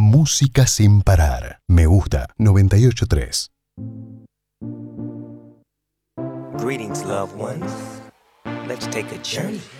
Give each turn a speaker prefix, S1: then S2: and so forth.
S1: Música sin parar. Me gusta 98.3.
S2: Greetings, loved ones. Let's take a journey